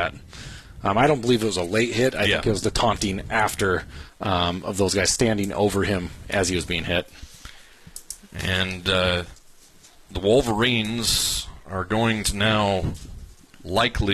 that. I don't believe it was a late hit. I think it was the taunting after of those guys standing over him as he was being hit. And the Wolverines are going to now likely